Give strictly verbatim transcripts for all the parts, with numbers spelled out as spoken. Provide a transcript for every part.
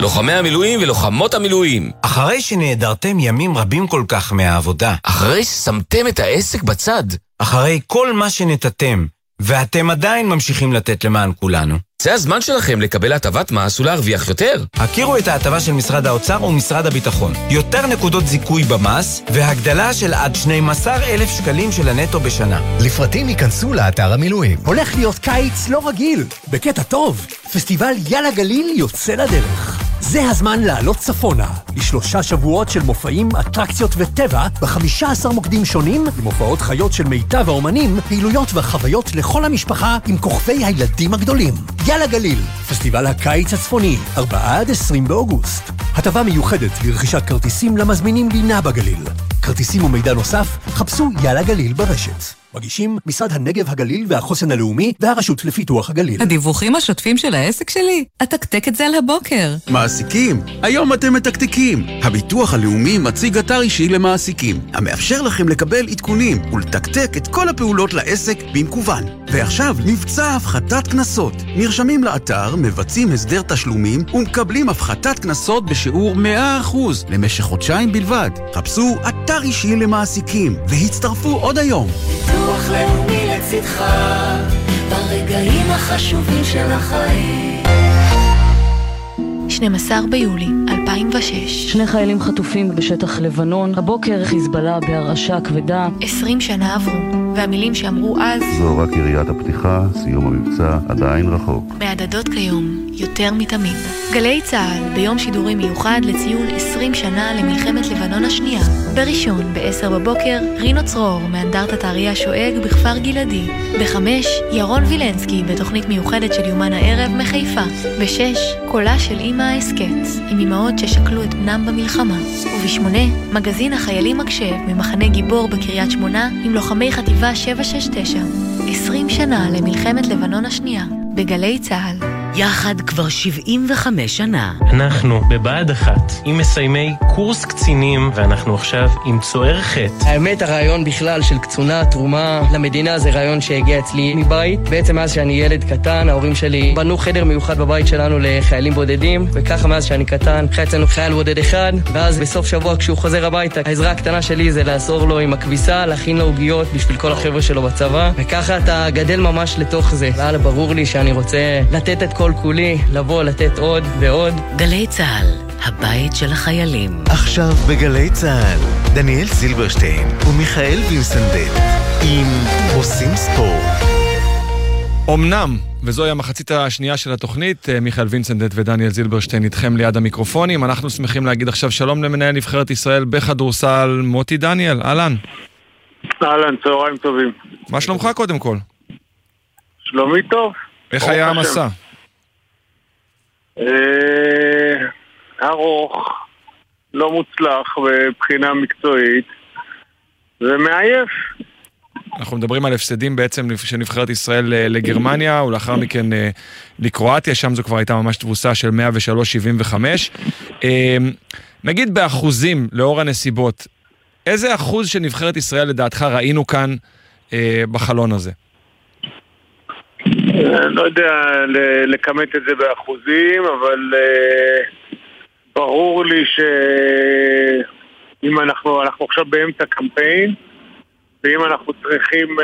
לוחמי המילואים ולוחמות המילואים. אחרי שנעדרתם ימים רבים כל כך מהעבודה. אחרי ששמתם את העסק בצד. אחרי כל מה שנתתם, ואתם עדיין ממשיכים לתת למען כולנו. זה הזמן שלכם לקבל הטבת מס ולהרוויח יותר. הכירו את ההטבה של משרד האוצר ומשרד הביטחון. יותר נקודות זיכוי במס, והגדלה של עד שנים עשר אלף שקלים של הנטו בשנה. לפרטים ייכנסו לאתר המילואים. הולך להיות קיץ לא רגיל. בקטע טוב, פסטיבל יאללה גליל יוצא לדרך. זה הזמן לעלות צפונה, לשלושה שבועות של מופעים, אטרקציות וטבע, ב-חמישה עשר מוקדים שונים, למופעות חיות של מיטב האומנים, פעילויות וחוויות לכל המשפחה עם כוכבי הילדים הגדולים. יאללה גליל, פסטיבל הקיץ הצפוני, ארבעה עד עשרים באוגוסט. הטבה מיוחדת לרכישת כרטיסים למזמינים לינה בגליל. כרטיסים ומידע נוסף, חפשו יאללה גליל ברשת. מגישים משרד הנגב הגליל והחוסן הלאומי והרשות לפיתוח הגליל. הדיווחים השוטפים של העסק שלי? אתקתק את זה על הבוקר. מעסיקים, היום אתם מתקתקים. הביטוח הלאומי מציג אתר אישי למעסיקים, המאפשר לכם לקבל עדכונים ולתקתק את כל הפעולות לעסק במקוון. ועכשיו מבצע הפחתת כנסות. נרשמים לאתר, מבצעים הסדר תשלומים ומקבלים הפחתת כנסות בשיעור מאה אחוז למשך חודשיים בלבד. חפשו אתר אישי למעסיקים והצטרפו עוד היום. ביטוח לאומי לצדך ברגעים החשובים של החיים. שנים עשר ביולי אלפיים ושש. שני חיילים חטופים בשטח לבנון. הבוקר חיזבאללה בהרעשה כבדה. עשרים שנה עברו, והמילים שאמרו אז זו רק יריית הפתיחה, סיום המבצע עדיין רחוק. מהדהדות כיום יותר מתמיד. גלי צה"ל ביום שידורי מיוחד לציון עשרים שנה למלחמת לבנון השנייה. בראשון בעשר בבוקר רינו צרור מאנדרטת האריה שואג בכפר גלעדי. בחמש ירון וילנסקי בתוכנית מיוחדת של יומן הערב מחיפה. בשש קולה של אמא האסקט עם אמהות ששקלו את בנם במלחמה. ובשמונה מגזין החיילים מקשב ממחנה גיבור בקריית שמונה עם לוחמי חטיבה שבע שש תשע. עשרים שנה למלחמת לבנון השנייה בגלי צה"ל. יחד כבר שבעים וחמש שנה. אנחנו בבה"ד אחת עם מסיימי קורס קצינים, ואנחנו עכשיו עם צוער חטא. האמת, הרעיון בכלל של קצונה, תרומה למדינה, זה רעיון שהגיע אצלי מבית. בעצם מאז שאני ילד קטן, ההורים שלי בנו חדר מיוחד בבית שלנו לחיילים בודדים, וככה מאז שאני קטן, חי אצלנו חייל בודד אחד, ואז בסוף שבוע כשהוא חוזר הביתה, העזרה הקטנה שלי זה לעזור לו עם הכביסה, להכין לו עוגיות בשביל כל החבר'ה שלו בצבא, וככה אתה גדל ממש לתוך זה. והיה ברור לי שאני רוצה לתת את כל כולי, לבוא לתת עוד ועוד. גלי צה"ל, הבית של החיילים. עכשיו בגלי צה"ל, דניאל זילברשטיין ומיכאל וינסנדט עם עושים ספורט. אמנם, וזוהי המחצית השנייה של התוכנית, מיכאל וינסנדט ודניאל זילברשטיין איתכם ליד המיקרופונים. אנחנו שמחים להגיד עכשיו שלום למנהל נבחרת ישראל בכדורסל, מוטי דניאל. אהלן. אהלן, צהריים טובים. מה שלומך קודם כל? שלומי טוב. איך היה המסע? ארוך, לא מוצלח בבחינה מקצועית ומעייף. אנחנו מדברים על הפסדים בעצם של נבחרת ישראל לגרמניה ולאחר מכן לקרואטיה, שם זו כבר הייתה ממש תבוסה של מאה ושלוש שבעים וחמש. נגיד באחוזים לאור הנסיבות, איזה אחוז של נבחרת ישראל לדעתך ראינו כאן בחלון הזה? לא יודע לכמת את זה באחוזים, אבל ברור לי שאם אנחנו, אנחנו עכשיו באמצע קמפיין, ואם אנחנו צריכים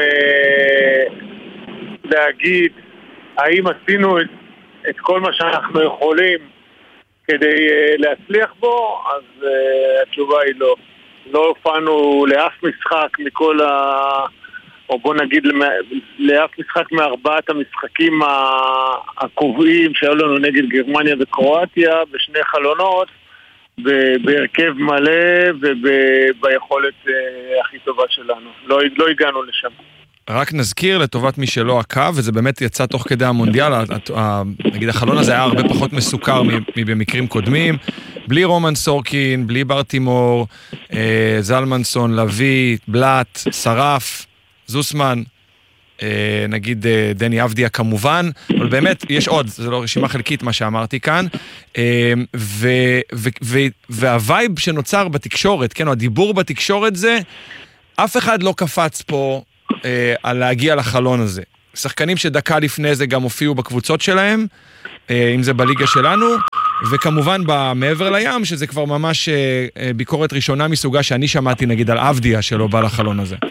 להגיד האם עשינו את, את כל מה שאנחנו יכולים כדי להצליח בו, אז התשובה היא לא. לא הופענו לאף משחק מכל ה... או בוא נגיד לאף משחק מארבעת המשחקים הקובעים שהיו לנו נגד גרמניה וקרואטיה בשני חלונות בהרכב מלא וביכולת הכי טובה שלנו. לא, לא הגענו לשם. רק נזכיר לטובת מי שלא עקב, וזה באמת יצא תוך כדי המונדיאל, נגיד החלון הזה היה הרבה פחות מסוכר מבמקרים קודמים, בלי רומן סורקין, בלי ברטימור, זלמנסון, לוי, בלט, שרף, זוסמן, נגיד דני אבדיה כמובן, אבל באמת יש עוד, זו לא רשימה חלקית מה שאמרתי כאן, והווייב שנוצר בתקשורת, כן, או הדיבור בתקשורת זה, אף אחד לא קפץ פה על להגיע לחלון הזה. שחקנים שדקה לפני זה גם הופיעו בקבוצות שלהם, אם זה בליגה שלנו, וכמובן במעבר לים, שזה כבר ממש ביקורת ראשונה מסוגה שאני שמעתי נגיד על אבדיה שלא בא לחלון הזה.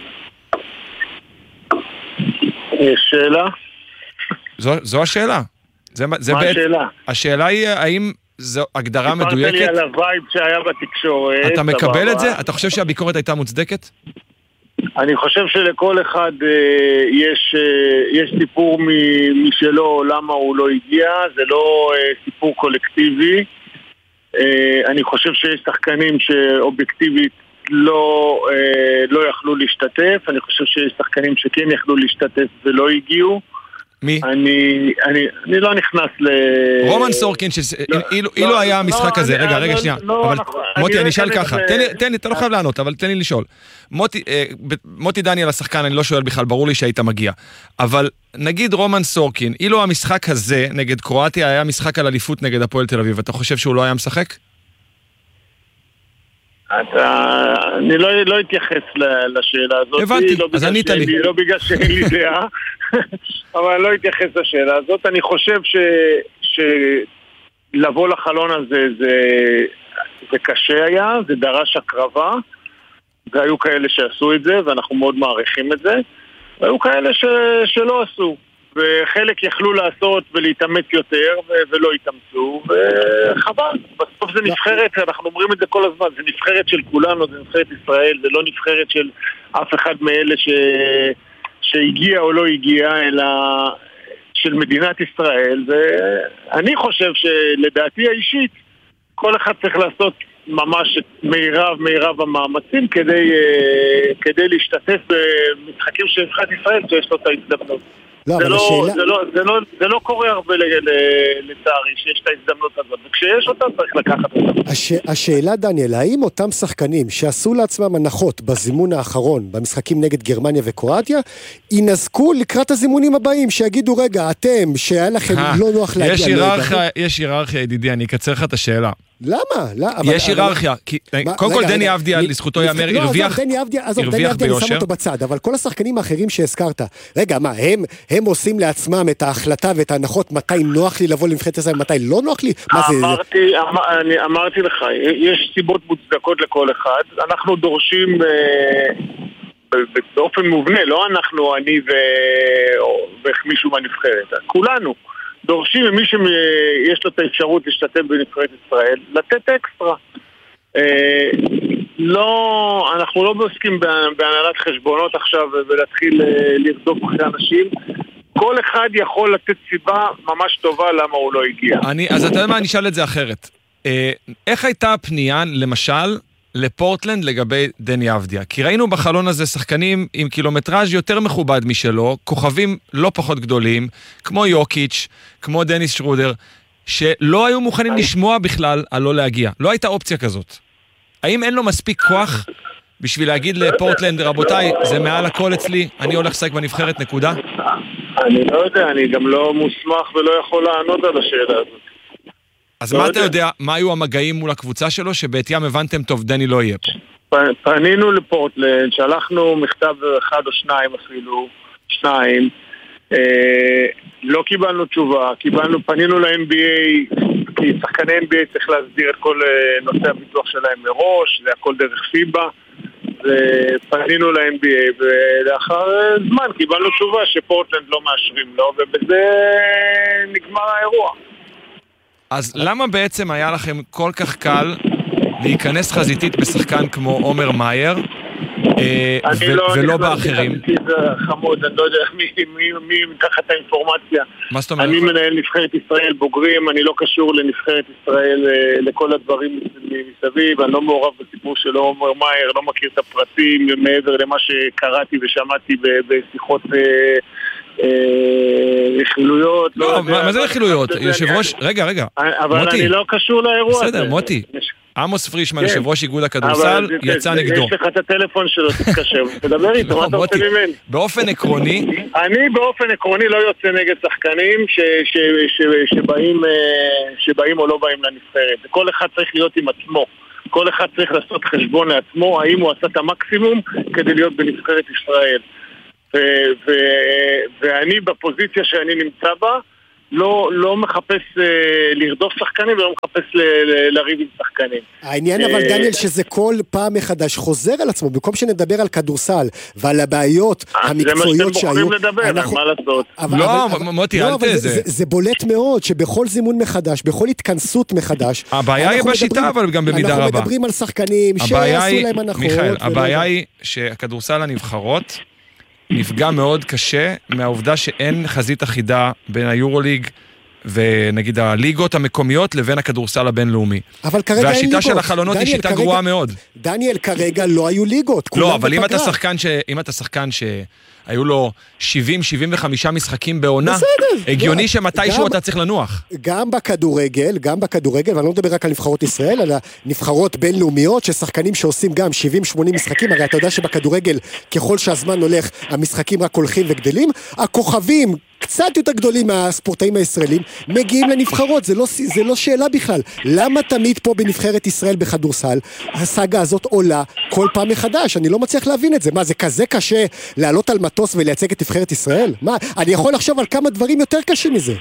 יש שאלה? זו, זו השאלה. זה, זה מה בעת, השאלה? השאלה היא האם זו הגדרה מדויקת? סיפרת לי על הווייב שהיה בתקשורת. אתה מקבל את זה? אתה חושב שהביקורת הייתה מוצדקת? אני חושב שלכל אחד אה, יש, אה, יש סיפור משלו למה הוא לא הגיע, זה לא אה, סיפור קולקטיבי. אה, אני חושב שיש שחקנים שאובייקטיבית לא, אה, לא יכלו להשתתף, אני חושב שיש שחקנים שכן יכלו להשתתף ולא הגיעו. מי? אני, אני, אני לא נכנס ל... רומן סורקין, אילו היה המשחק הזה, רגע, רגע, שנייה, אבל מוטי, אני אשאל ככה, תן לי, אתה לא חייב לענות, אבל תן לי לשאול. מוטי דניאל השחקן, אני לא שואל בכלל, ברור לי שהיית מגיע, אבל נגיד רומן סורקין, אילו המשחק הזה נגד קרואטיה היה משחק על אליפות נגד הפועל תל אביב, אתה חושב שהוא לא היה משחק? אתה, אני לא, לא אתייחס לשאלה הזאת. הבנתי, לא אז ענית לי. לא בגלל שאין לי דעה, אבל אני לא אתייחס לשאלה הזאת. אני חושב ש, שלבוא לחלון הזה זה, זה קשה היה, זה דרש הקרבה, והיו כאלה שעשו את זה, ואנחנו מאוד מעריכים את זה, והיו כאלה ש, שלא עשו. וחלק יכלו לעשות ולהתאמץ יותר ולא התאמצו, וחבל, בסוף זה נבחרת, אנחנו אומרים את זה כל הזמן, זה נבחרת של כולנו, זה נבחרת ישראל, זה לא נבחרת של אף אחד מאלה ש... שהגיע או לא הגיע, אלא של מדינת ישראל, ואני חושב שלדעתי האישית, כל אחד צריך לעשות ממש מירב, מירב המאמצים כדי, כדי להשתתף במשחקים של נבחרת ישראל שיש לו את ההזדמנות. לא, זה, אבל לא, השאלה... זה, לא, זה, לא, זה לא קורה הרבה לצערי שיש את ההזדמנות הזאת, וכשיש אותה צריך לקחת אותה. הש... השאלה, דניאל, האם אותם שחקנים שעשו לעצמם הנחות בזימון האחרון, במשחקים נגד גרמניה וקרואטיה, ינזקו לקראת הזימונים הבאים, שיגידו, רגע, אתם, שהיה לכם לא נוח להגיע... יש היררכיה, יש היררכיה, ידידי, אני אקצר לך את השאלה. למה? יש היררכיה, קודם כל דני אבדיה, לזכותו יאמר, הרוויח ביושר. אני שם אותו בצד, אבל כל השחקנים האחרים שהזכרת, רגע, מה, הם עושים לעצמם את ההחלטה ואת ההנחות, מתי נוח לי לבוא לנבחרת ישראל, מתי לא נוח לי? אמרתי לך, יש סיבות מוצדקות לכל אחד, אנחנו דורשים באופן מובנה, לא אנחנו, אני ומישהו מהנבחרת, כולנו. דורשים ממי שיש לו את האפשרות להשתתף בנבחרת ישראל, לתת אקסטרה. אה, לא, אנחנו לא עוסקים בהנהלת חשבונות עכשיו ולהתחיל לרדוף אחרי אנשים. כל אחד יכול לתת סיבה ממש טובה למה הוא לא הגיע. אני, אז אתה יודע מה, אני אשאל את זה אחרת. אה, איך הייתה הפנייה, למשל, לפורטלנד לגבי דני אבדיה? כי ראינו בחלון הזה שחקנים עם קילומטראז' יותר מכובד משלו, כוכבים לא פחות גדולים, כמו יוקיץ', כמו דניס שרודר, שלא היו מוכנים לשמוע בכלל על לא להגיע. לא הייתה אופציה כזאת. האם אין לו מספיק כוח בשביל להגיד לפורטלנד, רבותיי, זה מעל הכל אצלי, אני הולך לשחק בנבחרת, נקודה? אני לא יודע, אני גם לא מוסמך ולא יכול לענות על השאלה הזאת. אז מה אתה יודע, מה היו המגעים מול הקבוצה שלו, שבעתיים הבנתם טוב, דני לא יהיה פה? פנינו לפורטלנד, שלחנו מכתב אחד או שניים אפילו, שניים, לא קיבלנו תשובה, קיבלנו, פנינו ל-אן בי איי, כי שחקני אן בי איי צריך להסדיר את כל נושא הביטוח שלהם מראש, זה הכל דרך פיבה, ופנינו ל-אן בי איי, ולאחר זמן קיבלנו תשובה שפורטלנד לא מאשרים לו, ובזה נגמר האירוע. אז למה בעצם היה לכם כל כך קל להיכנס חזיתית בשחקן כמו עומר מאייר ולא באחרים? אני לא נכנס חמוד, אני לא יודע מי מתחת האינפורמציה. מה זאת אומרת? אני מנהל נבחרת ישראל בוגרים, אני לא קשור לנבחרת ישראל לכל הדברים מסביב, אני לא מעורב בסיפור של עומר מאייר, לא מכיר את הפרטים מעבר למה שקראתי ושמעתי בשיחות רכילויות. לא, מה זה רכילויות? יושב ראש, רגע, רגע. אבל אני לא קשור לאירוע הזה. בסדר, מוטי. עמוס פרישמן, יושב ראש איגוד הכדורסל, יצא נגדו. יש לך את הטלפון שלו, תתקשר, תדבר איתו, מה אתה רוצה ממני? באופן עקרוני... אני באופן עקרוני לא יוצא נגד שחקנים שבאים או לא באים לנבחרת. כל אחד צריך להיות עם עצמו. כל אחד צריך לעשות חשבון לעצמו, האם הוא עשה את המקסימום כדי להיות בנבחרת ישראל. ואני בפוזיציה שאני נמצא בה, לא, לא מחפש אה, לרדוף שחקנים ולא מחפש ל, ל, לריב עם שחקנים. העניין אבל דניאל שזה כל פעם מחדש חוזר על עצמו, במקום שנדבר על כדורסל ועל הבעיות המקצועיות שהיו. זה מה שאתם בוחרים לדבר, אנחנו... מה לעשות? אבל, לא, אבל, מוטי, לא, אל תזה. זה, זה, זה בולט מאוד שבכל זימון מחדש, בכל התכנסות מחדש. הבעיה היא בשיטה מדברים, אבל גם במידה רבה. אנחנו מדברים על שחקנים שעשו להם הנחות. מיכאל, הבעיה היא שהכדורסל הנבחרות נפגע מאוד קשה מהעובדה שאין חזית אחידה בין היורוליג ונגיד הליגות המקומיות לבין הכדורסל הבינלאומי. אבל כרגע אין ליגות. והשיטה של החלונות היא שיטה גרועה מאוד. דניאל, כרגע לא היו ליגות. לא, אבל אם אתה שחקן ש... אם אתה שחקן שהיו לו שבעים שבעים וחמישה משחקים בעונה, הגיוני שמתישהו אתה צריך לנוח. גם בכדורגל, גם בכדורגל, ואני לא מדבר רק על נבחרות ישראל, אלא נבחרות בינלאומיות, ששחקנים שעושים גם שבעים שמונים משחקים, הרי אתה יודע שבכדורגל, ככל שהזמן הולך, המשחקים רק הולכים וגדלים, הכוכבים קצת יותר גדולים מהספורטאים הישראלים, מגיעים לנבחרות, זה לא, זה לא שאלה בכלל. למה תמיד פה בנבחרת ישראל בכדורסל, הסאגה הזאת עולה כל פעם מחדש? אני לא מצליח להבין את זה. מה, זה כזה קשה לעלות על מטוס ולייצג את נבחרת ישראל? מה, אני יכול לחשוב על כמה דברים יותר קשים מזה.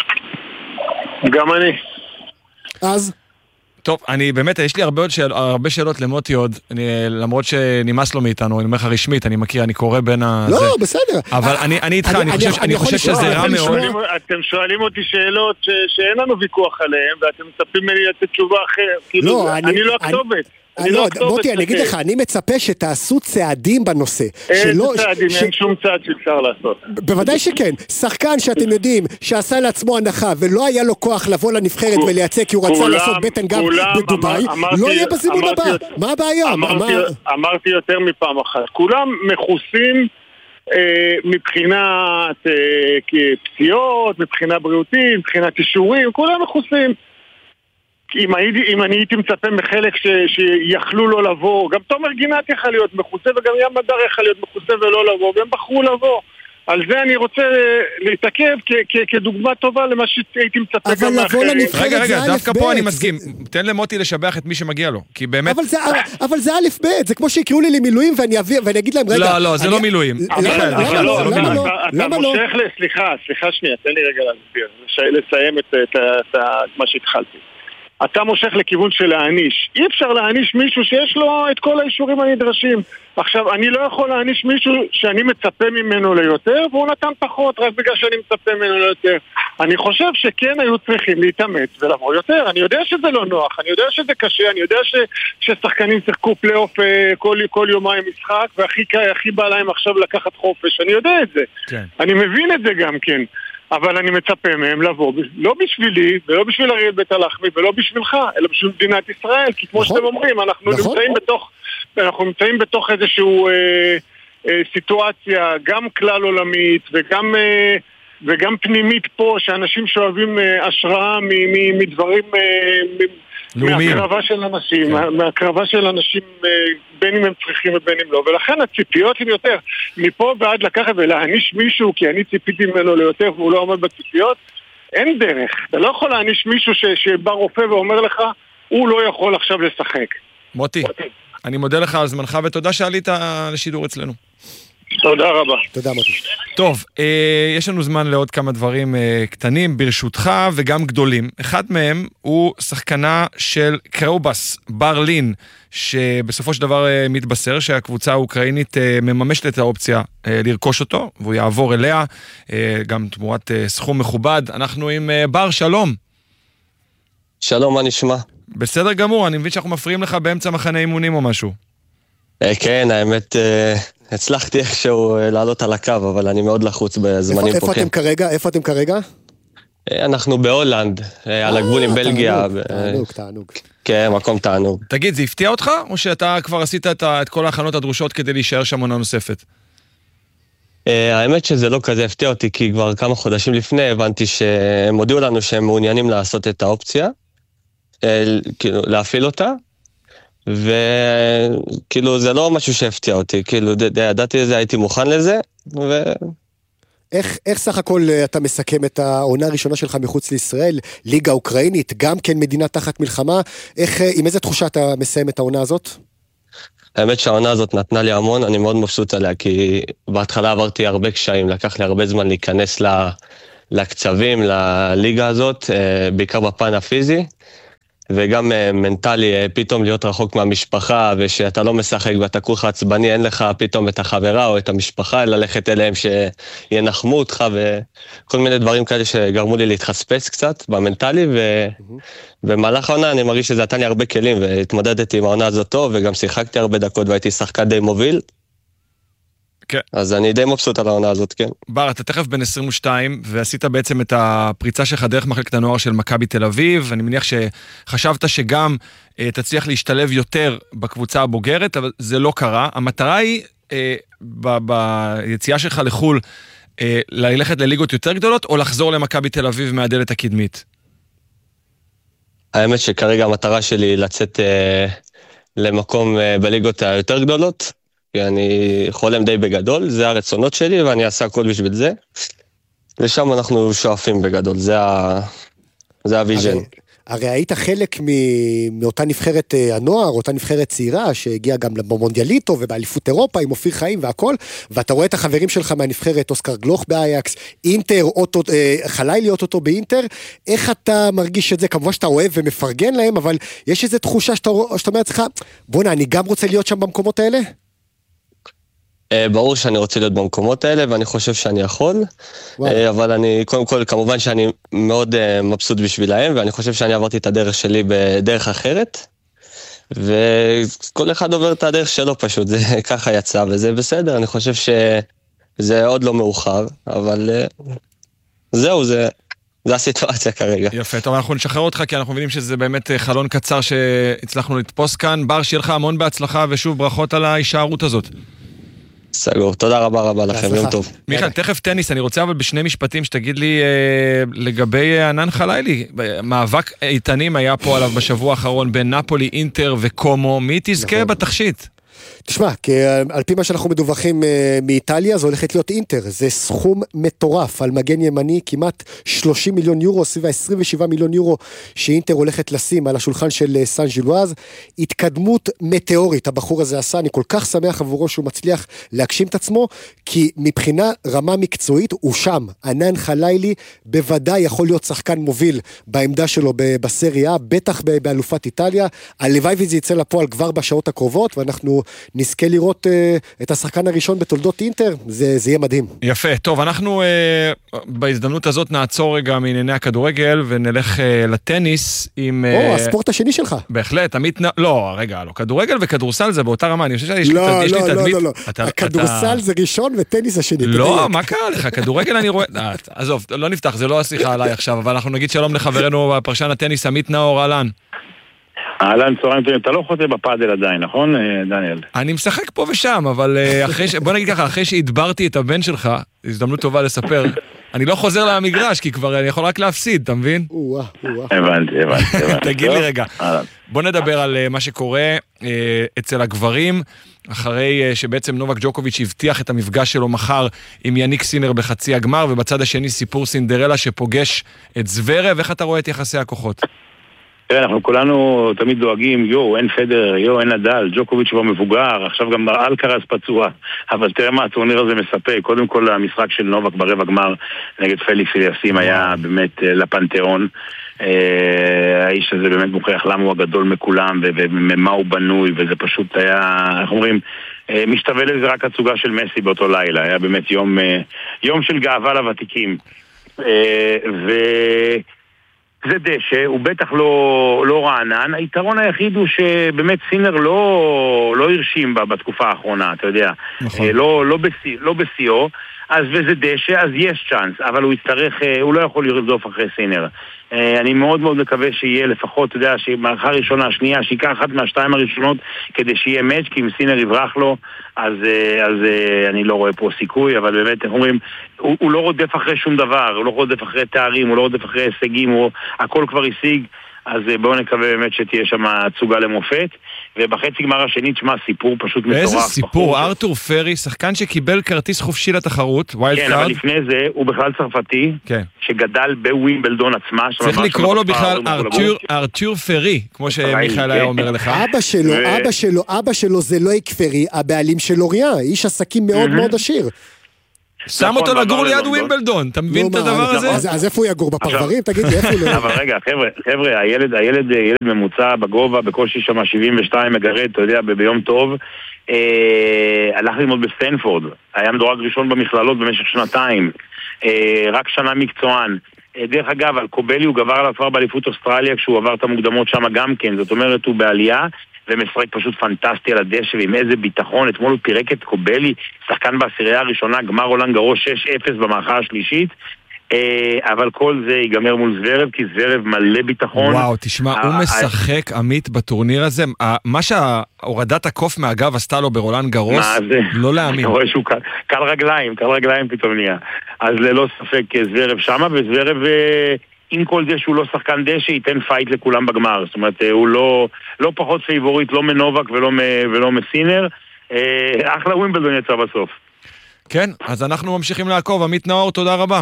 גם אני. אז? טוב, אני באמת, יש לי הרבה, שאל, הרבה שאלות למוטי עוד, אני, למרות שנמאס לו מאיתנו, אני אומר לך רשמית, אני מכיר, אני קורא בין ה... לא, זה. בסדר. אבל אני, אני איתך, אני, אני, חושב, אני חושב שזה רע מאוד. שואלים, אתם שואלים אותי שאלות ש, שאין לנו ויכוח עליהן, ואתם מצפים ממני לתת תשובה אחרת. כאילו, לא, אני, אני לא הכתובת. אני לא, מוטי, אני אגיד לך, אני מצפה שתעשו צעדים בנושא. אין צעדים, אין שום צעד שאפשר לעשות. בוודאי שכן. שחקן שאתם יודעים, שעשה לעצמו הנחה, ולא היה לו כוח לבוא לנבחרת ולייצג, כי הוא רצה לעשות בטן גם בדוביי, לא יהיה בזימון הבא. מה הבעיה? אמרתי יותר מפעם אחת. כולם מכוסים מבחינת פציעות, מבחינה בריאותית, מבחינת אישורים, כולם מכוסים. אם, הייתי, אם אני הייתי מצפה מחלק ש, שיכלו לא לבוא, גם תומר גינת יכל להיות מחוסה וגם ים מדר יכל להיות מחוסה ולא לבוא, והם בחרו לבוא. על זה אני רוצה להתעכב כ- כ- כדוגמה טובה למה שהייתי מצפה גם מאחרים. רגע, רגע, דווקא פה אני מסכים. תן למוטי לשבח את מי שמגיע לו, כי באמת... אבל זה, אבל זה א' ב', זה כמו שיקראו לי למילואים ואני אביא, ואני אגיד להם, רגע... לא, לא, זה לא מילואים. למה לא? למה לא? אתה מושך ל... סליחה, סליחה שנייה, תן לי רגע להסביר, לסיים את מה שהתחלתי. אתה מושך לכיוון של להעניש. אי אפשר להעניש מישהו שיש לו את כל האישורים הנדרשים. עכשיו, אני לא יכול להעניש מישהו שאני מצפה ממנו ליותר, והוא נתן פחות רק בגלל שאני מצפה ממנו ליותר. אני חושב שכן היו צריכים להתאמץ ולבוא יותר. אני יודע שזה לא נוח, אני יודע שזה קשה, אני יודע ש, ששחקנים שיחקו פלייאוף כל, כל יומיים משחק, והכי הכי בא להם עכשיו לקחת חופש. אני יודע את זה. כן. אני מבין את זה גם כן. אבל אני מצפה מהם לבוא, לא בשבילי, ולא בשביל אריאל בית הלחמי, ולא בשבילך, אלא בשביל מדינת ישראל, כי כמו שאתם אומרים, אנחנו נמצאים בתוך, אנחנו נמצאים בתוך איזשהו אה, אה, סיטואציה, גם כלל עולמית, וגם, אה, וגם פנימית פה, שאנשים שאוהבים אה, השראה מדברים, אה, מהקרבה של אנשים, כן. מהקרבה של אנשים, בין אם הם צריכים ובין אם לא, ולכן הציפיות הן יותר. מפה ועד לקחת ולהעניש מישהו, כי אני ציפיתי ממנו ליותר והוא לא עומד בציפיות, אין דרך. אתה לא יכול להעניש מישהו ש, שבא רופא ואומר לך, הוא לא יכול עכשיו לשחק. מוטי, אני מודה לך על זמנך ותודה שעלית לשידור אצלנו. תודה רבה. תודה מוטי. טוב, אה, יש לנו זמן לעוד כמה דברים אה, קטנים, ברשותך וגם גדולים. אחד מהם הוא שחקנה של קראובס ברלין, שבסופו של דבר אה, מתבשר שהקבוצה האוקראינית אה, מממשת את האופציה אה, לרכוש אותו, והוא יעבור אליה, אה, גם תמורת אה, סכום מכובד. אנחנו עם אה, בר, שלום. שלום, מה נשמע? בסדר גמור, אני מבין שאנחנו מפריעים לך באמצע מחנה אימונים או משהו. אה, כן, האמת... אה... הצלחתי איכשהו לעלות על הקו, אבל אני מאוד לחוץ בזמנים פה. איפה אתם כרגע? איפה אתם כרגע? אנחנו בהולנד, על הגבול עם בלגיה. תענוג, תענוג. כן, מקום תענוג. תגיד, זה הפתיע אותך? או שאתה כבר עשית את כל ההכנות הדרושות כדי להישאר שם עונה נוספת? האמת שזה לא כזה הפתיע אותי, כי כבר כמה חודשים לפני הבנתי שהם הודיעו לנו שהם מעוניינים לעשות את האופציה, כאילו להפעיל אותה, וכאילו זה לא משהו שהפתיע אותי, כאילו ידעתי לזה, הייתי מוכן לזה, ו... איך, איך סך הכל אתה מסכם את העונה הראשונה שלך מחוץ לישראל, ליגה אוקראינית, גם כן מדינה תחת מלחמה, איך, עם איזה תחושה אתה מסיים את העונה הזאת? האמת שהעונה הזאת נתנה לי המון, אני מאוד מבסוט עליה, כי בהתחלה עברתי הרבה קשיים, לקח לי הרבה זמן להיכנס ל... לקצבים, לליגה הזאת, בעיקר בפן הפיזי, וגם מנטלי, פתאום להיות רחוק מהמשפחה, ושאתה לא משחק ואתה כולך עצבני, אין לך פתאום את החברה או את המשפחה, ללכת אליהם שינחמו אותך, וכל מיני דברים כאלה שגרמו לי להתחספס קצת במנטלי, ובמהלך העונה אני מרגיש שזה נתן לי הרבה כלים, והתמודדתי עם העונה הזאת טוב, וגם שיחקתי הרבה דקות והייתי שחקן די מוביל, כן. אז אני די מבסוט על העונה הזאת, כן. בר, אתה תכף בן עשרים ושתיים, ועשית בעצם את הפריצה שלך דרך מחלקת הנוער של מכבי תל אביב, אני מניח שחשבת שגם אה, תצליח להשתלב יותר בקבוצה הבוגרת, אבל זה לא קרה. המטרה היא, אה, ב- ביציאה שלך לחול, אה, ללכת לליגות יותר גדולות, או לחזור למכבי תל אביב מהדלת הקדמית? האמת שכרגע המטרה שלי היא לצאת אה, למקום אה, בליגות היותר גדולות, כי אני חולם די בגדול, זה הרצונות שלי ואני אעשה הכל בשביל זה. ושם אנחנו שואפים בגדול, זה ה... זה הוויז'ן. הרי, הרי היית חלק מ... מאותה נבחרת הנוער, אותה נבחרת צעירה, שהגיעה גם במונדיאליטו ובאליפות אירופה עם אופיר חיים והכל, ואתה רואה את החברים שלך מהנבחרת, אוסקר גלוך באייקס, אינטר, אוטו, חלילי להיות אותו באינטר, איך אתה מרגיש את זה? כמובן שאתה אוהב ומפרגן להם, אבל יש איזו תחושה שאתה, שאתה אומר לך, בונה, אני גם רוצה להיות שם במקומות האלה? ברור שאני רוצה להיות במקומות האלה, ואני חושב שאני יכול, אבל אני, קודם כל, כמובן שאני מאוד מבסוט בשבילהם, ואני חושב שאני עברתי את הדרך שלי בדרך אחרת, וכל אחד עובר את הדרך שלו פשוט, זה ככה יצא, וזה בסדר, אני חושב שזה עוד לא מאוחר, אבל זהו, זה... זה הסיטואציה כרגע. יפה, טוב, אנחנו נשחרר אותך, כי אנחנו מבינים שזה באמת חלון קצר שהצלחנו לתפוס כאן. בר, שיהיה לך המון בהצלחה, ושוב ברכות על ההישארות הזאת. סגור, תודה רבה רבה לכם, יום טוב. מיכאל, תכף טניס, אני רוצה אבל בשני משפטים שתגיד לי אה, לגבי ענן חלילי. מאבק איתנים היה פה עליו בשבוע האחרון בין נפולי, אינטר וקומו. מי תזכה נכון. בתכשיט? תשמע, כי על פי מה שאנחנו מדווחים מאיטליה, זה הולכת להיות אינטר, זה סכום מטורף, על מגן ימני, כמעט שלושים מיליון יורו, סביב ה-עשרים ושבעה מיליון יורו, שאינטר הולכת לשים על השולחן של סן ז'ילואז, התקדמות מטאורית, הבחור הזה עשה, אני כל כך שמח עבורו שהוא מצליח להגשים את עצמו, כי מבחינה רמה מקצועית, הוא שם, ענן חלילי, בוודאי יכול להיות שחקן מוביל, בעמדה שלו בסריה, בטח באלופת איטליה, הלוואי וזה יצא לפועל כבר בשעות הקרובות, ואנחנו נזכה לראות uh, את השחקן הראשון בתולדות אינטר, זה, זה יהיה מדהים. יפה, טוב, אנחנו uh, בהזדמנות הזאת נעצור רגע מענייני הכדורגל, ונלך uh, לטניס עם... או, uh, הספורט השני שלך. בהחלט, עמית... לא, רגע, לא, כדורגל וכדורסל זה באותה רמה, אני חושב שיש לא, לי לא, תדמית... לא, לא, לא, הכדורסל זה ראשון וטניס השני. לא, מה קרה לך? כדורגל אני רואה... עזוב, לא נפתח, זה לא השיחה עליי עכשיו, אבל אנחנו נגיד שלום לחברנו הפרשן הטניס, עמית נאור, אהלן. אהלן, צהריים טובים, אתה לא חוטא בפאדל עדיין, נכון, דניאל? אני משחק פה ושם, אבל אחרי ש... בוא נגיד ככה, אחרי שהדברתי את הבן שלך, הזדמנות טובה לספר, אני לא חוזר למגרש, כי כבר אני יכול רק להפסיד, אתה מבין? הבנתי, הבנתי. תגיד לי רגע, בוא נדבר על מה שקורה אצל הגברים, אחרי שבעצם נובק ג'וקוביץ' הבטיח את המפגש שלו מחר עם יניק סינר בחצי הגמר, ובצד השני סיפור סינדרלה שפוגש את זוורב. איך אתה רואה את יחסי הכוחות? תראה, אנחנו כולנו תמיד דואגים, יו, אין פדר, יו, אין נדל, ג'וקוביץ' כבר מבוגר, עכשיו גם אלקרז פצוע, אבל תראה מה הטורניר הזה מספק. קודם כל המשחק של נובק ברבע גמר נגד פליקס אליאסים היה באמת לפנתיאון. האיש הזה באמת מוכיח למה הוא הגדול מכולם ומה הוא בנוי, וזה פשוט היה, איך אומרים, משתווה לזה רק הצוגה של מסי באותו לילה. היה באמת יום, יום של גאווה לוותיקים. ו... זה דשא, הוא בטח לא, לא רענן. היתרון היחיד הוא שבאמת סינר לא, לא הרשים בה בתקופה האחרונה, אתה יודע. נכון. לא, לא, בסי, לא בסיו, אז וזה דשא, אז יש צ'אנס, אבל הוא יצטרך, הוא לא יכול לרדוף אחרי סינר. אני מאוד מאוד מקווה שיהיה לפחות, אתה יודע, שמערכה הראשונה, השנייה, שיקח אחת מהשתיים הראשונות כדי שיהיה מאץ', כי אם סינר יברח לו, אז, אז אני לא רואה פה סיכוי, אבל באמת, איך אומרים, הוא, הוא לא רודף אחרי שום דבר, הוא לא רודף אחרי תארים, הוא לא רודף אחרי הישגים, הוא, הכל כבר השיג, אז בואו נקווה באמת שתהיה שם הצוגה למופת, ובחצי גמר השני תשמע סיפור פשוט מטורף. איזה סיפור? ארתור פרי, שחקן שקיבל כרטיס חופשי לתחרות, ווילד כן, קארד. אבל לפני זה הוא בכלל צרפתי, כן. שגדל בווימבלדון עצמה. צריך לקרוא לו בכלל ארתור, ארתור פרי, כמו שמיכאל היה אומר לך. אבא שלו, ו... אבא שלו, אבא שלו זה לא אק פרי, הבעלים של אוריה, איש עסקים מאוד מאוד עשיר. שם אותו לגור ליד ווימבלדון, אתה מבין את הדבר הזה? אז איפה הוא יגור? בפרברים? תגיד לי, איפה הוא לא... אבל רגע, חבר'ה, הילד ילד ממוצע בגובה, בקושי שם שבעים ושתיים מגרד, אתה יודע, ביום טוב, הלך ללמוד בסטנפורד, היה מדורג ראשון במכללות במשך שנתיים, רק שנה מקצוען. דרך אגב, על קובלי הוא גבר עליו כבר באליפות אוסטרליה כשהוא עבר את המוקדמות שם גם כן, זאת אומרת הוא בעלייה ומשחק פשוט פנטסטי על הדשא ועם איזה ביטחון. אתמול הוא פירק את קובלי, שחקן בעשירייה הראשונה, גמר רולאן גארוס שש אפס במערכה השלישית, אבל כל זה ייגמר מול זוורב, כי זוורב מלא ביטחון. וואו, תשמע, הוא משחק עמית בטורניר הזה, מה שהורדת הקוף מהגב עשתה לו ברולאן גארוס, לא להאמין. אתה רואה שהוא קל רגליים, קל רגליים פתאום נהיה. אז ללא ספק זוורב שמה, וזוורב עם כל זה שהוא לא שחקן דשא, ייתן פייט לכולם בגמר. זאת אומרת, הוא לא, לא פחות פייבוריט, לא מנובק ולא, ולא מסינר. אחלה ווימבלדון יצא בסוף. כן, אז אנחנו ממשיכים לעקוב. עמית נאור, תודה רבה.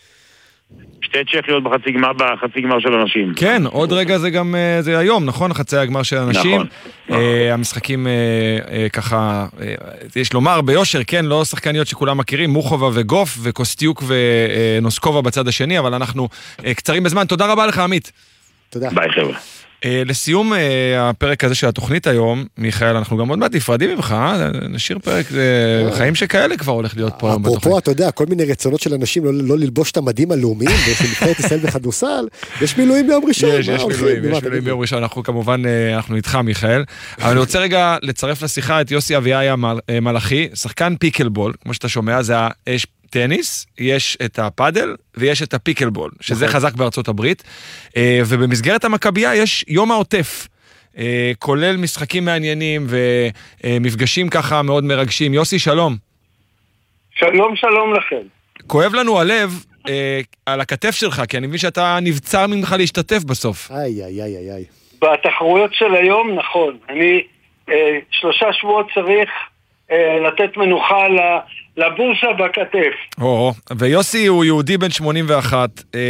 שתי צ'כיות בחצי גמר, בחצי גמר של אנשים. כן, עוד רגע זה גם, זה היום, נכון? חצי הגמר של אנשים. נכון. המשחקים ככה, יש לומר ביושר, כן, לא שחקניות שכולם מכירים, מוחובה וגוף וקוסטיוק ונוסקובה בצד השני, אבל אנחנו קצרים בזמן. תודה רבה לך, עמית. תודה. ביי חבר'ה. לסיום הפרק הזה של התוכנית היום, מיכאל, אנחנו גם עוד מעט נפרדים ממך, נשאיר פרק, חיים שכאלה כבר הולך להיות פה היום בתוכנית. אפרופו, אתה יודע, כל מיני רצונות של אנשים לא ללבוש את המדים הלאומיים, ושנבחרת ישראל בכדורסל, יש מילואים ביום ראשון. יש, יש מילואים, יש מילואים ביום ראשון, אנחנו כמובן, אנחנו איתך מיכאל, אבל אני רוצה רגע לצרף לשיחה את יוסי אביעיה מלאכי, שחקן פיקלבול, כמו שאתה שומע, זה יש טניס, יש את הפאדל ויש את הפיקלבול, שזה חזק בארצות הברית, ובמסגרת המכבייה יש יום העוטף, כולל משחקים מעניינים ומפגשים ככה מאוד מרגשים. יוסי, שלום. שלום, שלום לכם. כואב לנו הלב על הכתף שלך, כי אני מבין שאתה נבצר ממך להשתתף בסוף. איי, איי, איי, איי. בתחרויות של היום, נכון. אני שלושה שבועות צריך לתת מנוחה לבורסה בכתף. או, ויוסי הוא יהודי בן שמונים ואחת,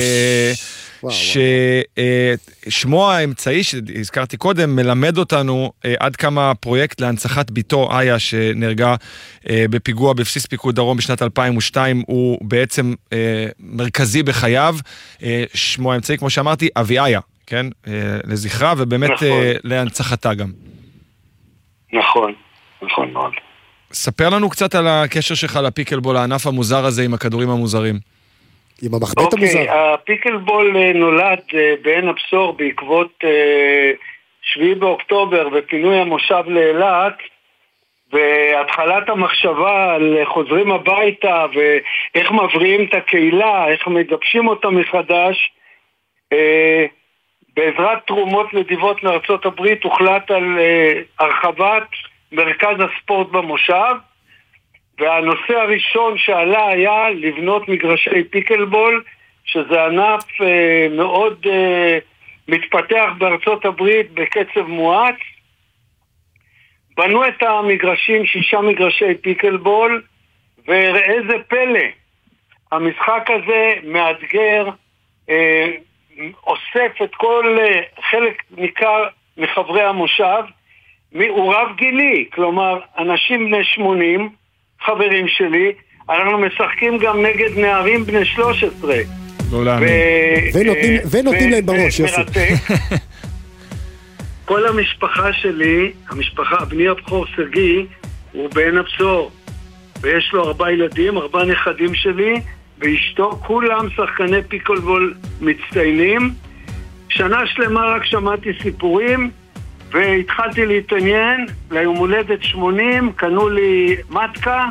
ששמו האמצעי שהזכרתי קודם מלמד אותנו עד כמה הפרויקט להנצחת ביתו איה שנהרגה בפיגוע בבסיס פיקוד דרום בשנת אלפיים ושתיים הוא בעצם מרכזי בחייו. שמו האמצעי, כמו שאמרתי, אביעיה, כן? לזכרה ובאמת להנצחתה גם. נכון, נכון מאוד. ספר לנו קצת על הקשר שלך לפיקלבול, הענף המוזר הזה עם הכדורים המוזרים. עם המחבט המוזר. אוקיי, הפיקלבול נולד בעין הבשור בעקבות שביעי באוקטובר ופינוי המושב לאילת, והתחלת המחשבה על חוזרים הביתה ואיך מבריאים את הקהילה, איך מגבשים אותה מחדש. בעזרת תרומות נדיבות מארצות הברית הוחלט על הרחבת מרכז הספורט במושב, והנושא הראשון שעלה היה לבנות מגרשי פיקלבול, שזה ענף אה, מאוד אה, מתפתח בארצות הברית בקצב מואץ. בנו את המגרשים, שישה מגרשי פיקלבול, ואיזה פלא, המשחק הזה מאתגר, אה, אוסף את כל אה, חלק ניכר מחברי המושב, הוא רב גילי, כלומר, אנשים בני שמונים, חברים שלי, אנחנו משחקים גם נגד נערים בני שלוש עשרה. לא להאמין. ונותנים להם בראש, יוסי. כל המשפחה שלי, המשפחה, בני הבכור סרגי, הוא בעין הבשור, ויש לו ארבעה ילדים, ארבעה נכדים שלי, ואשתו, כולם שחקני פיקלבול מצטיינים. שנה שלמה רק שמעתי סיפורים, והתחלתי להתעניין, ליום הולדת שמונים, קנו לי מתקה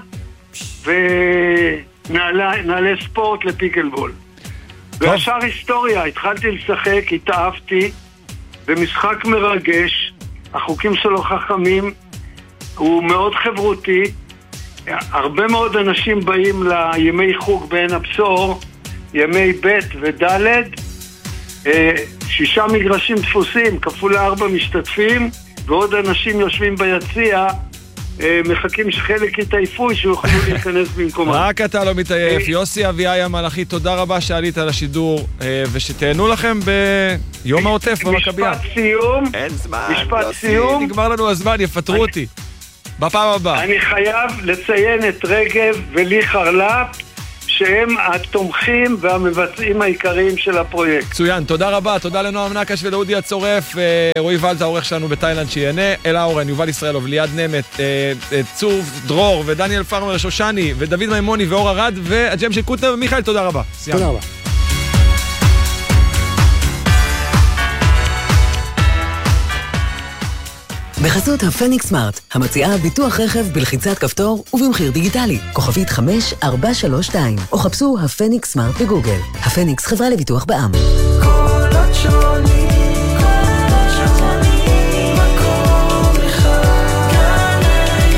ונעלי ספורט לפיקלבול. והשאר היסטוריה, התחלתי לשחק, התאהבתי, במשחק מרגש, החוקים שלו חכמים, הוא מאוד חברותי, הרבה מאוד אנשים באים לימי חוג בעין הבשור, ימי ב' וד', שישה מגרשים דפוסים, כפול ארבע משתתפים, ועוד אנשים יושבים ביציע, מחכים שחלק יתעייפו, שיוכלו להיכנס במקומם. רק אתה לא מתעייף. יוסי אביעיה מלאכי, תודה רבה שעלית לשידור, ושתהנו לכם ביום העוטף במכבייה. משפט סיום. אין זמן. משפט סיום. נגמר לנו הזמן, יפטרו אותי. בפעם הבאה. אני חייב לציין את רגב ולי חרל"פ, שהם התומכים והמבצעים העיקריים של הפרויקט. מצוין, תודה רבה, תודה לנועם נקש ולאודי הצורף, רועי ולז העורך שלנו בתאילנד שיהנה, אלה אורן, יובל ישראלוב, ליעד נמת, צור דרור ודניאל פרמר שושני ודוד מימוני ואור ארד והג'ם של קוטנר ומיכאל, תודה רבה. תודה רבה. בחסות הפניקס סמארט, המציעה ביטוח רכב בלחיצת כפתור ובמחיר דיגיטלי. כוכבית חמש ארבע שלוש שתיים, או חפשו הפניקס סמארט בגוגל. הפניקס חברה לביטוח בע"מ. קולות שונים, קולות שונים, מקום אחד, גלי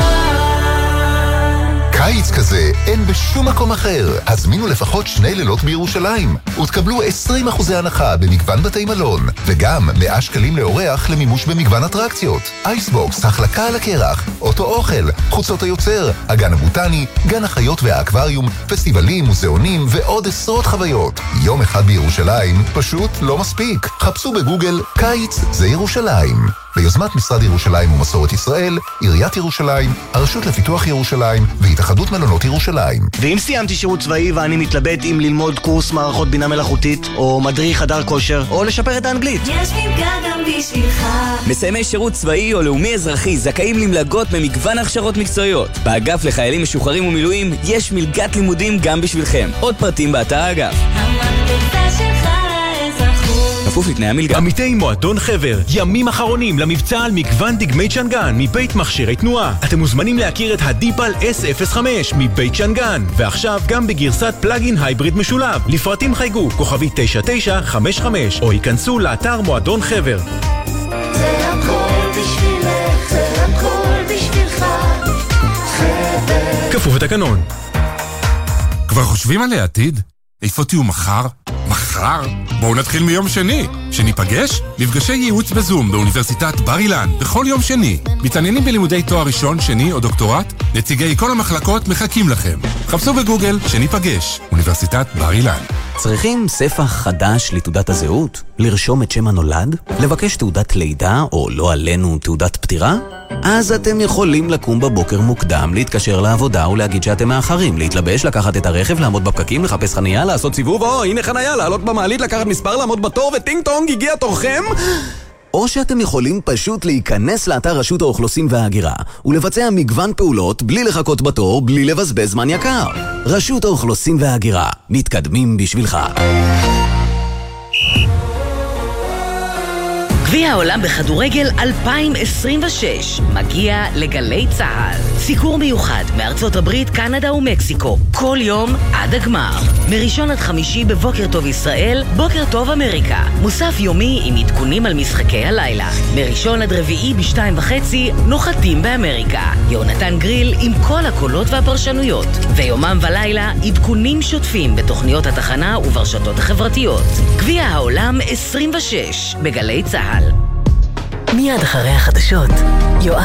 צה"ל. קיץ כזה אין בשום מקום אחר. הזמינו לפחות שני לילות בירושלים ותקבלו עשרים אחוזי הנחה במגוון בתי מלון וגם מאה שקלים לאורח למימוש במגוון אטרקציות. אייסבוקס, החלקה על הקרח, אוטו אוכל, חוצות היוצר, הגן הבוטני, גן החיות והאקווריום, פסטיבלים, מוזיאונים ועוד עשרות חוויות. יום אחד בירושלים פשוט לא מספיק. חפשו בגוגל קיץ זה ירושלים. ביוזמת משרד ירושלים ומסורת ישראל, עיריית ירושלים, הרשות לפיתוח ירושלים והתאחדות מלונות ירושלים. ואם סיימתי שירות צבאי ואני מתלבט אם ללמוד קורס מערכות בינה מלאכותית, או מדריך חדר כושר, או לשפר את האנגלית, יש מלגה גם בשבילך. מסיימי שירות צבאי או לאומי אזרחי זכאים למלגות ממגוון הכשרות מקצועיות. באגף לחיילים משוחררים ומילואים יש מלגת לימודים גם בשבילכם. עוד פרטים באתר האגף. המלגה שלך כפוף לתנאי המלגה. עמיתי מועדון חבר, ימים אחרונים למבצע על מגוון דגמי צ'נגן מבית מכשירי תנועה. אתם מוזמנים להכיר את הדיפל אס אפס חמש מבית צ'נגן, ועכשיו גם בגרסת פלאגין הייבריד משולב. לפרטים חייגו כוכבי תשע תשע חמש חמש או ייכנסו לאתר מועדון חבר. זה הכל בשבילך, זה הכל בשבילך, חבר. כפוף לתקנון. כבר חושבים על העתיד? איפה תהיו מחר? מחר? בואו נתחיל מיום שני. שניפגש? מפגשי ייעוץ בזום באוניברסיטת בר אילן בכל יום שני. מתעניינים בלימודי תואר ראשון, שני או דוקטורט? נציגי כל המחלקות מחכים לכם. חפשו בגוגל שניפגש. אוניברסיטת בר אילן. צריכים ספח חדש לתעודת הזהות? לרשום את שם הנולד? לבקש תעודת לידה או לא עלינו תעודת פטירה? אז אתם יכולים לקום בבוקר מוקדם, להתקשר לעבודה ולהגיד שאתם מאחרים, להתלבש, לקחת את הרכב, לעמוד בפקקים, לחפש חנייה, לעשות סיבוב, או הנה חנייה, לעלות במעלית, לקחת מספר, לעמוד בתור וטינג טונג, הגיע תורכם? או שאתם יכולים פשוט להיכנס לאתר רשות האוכלוסין וההגירה ולבצע מגוון פעולות בלי לחכות בתור, בלי לבזבז זמן יקר. רשות האוכלוסין וההגירה, מתקדמים בשבילך. גביע העולם בכדורגל אלפיים עשרים ושש מגיע לגלי צה"ל. סיקור מיוחד מארצות הברית, קנדה ומקסיקו, כל יום עד הגמר. מראשון עד חמישי בבוקר טוב ישראל, בוקר טוב אמריקה. מוסף יומי עם עדכונים על משחקי הלילה. מראשון עד רביעי בשתיים וחצי, נוחתים באמריקה. יונתן גריל עם כל הקולות והפרשנויות. ויומם ולילה, עדכונים שוטפים בתוכניות התחנה וברשתות החברתיות. גביע העולם עשרים ושש בגלי צה"ל. מיד אחרי החדשות, יואב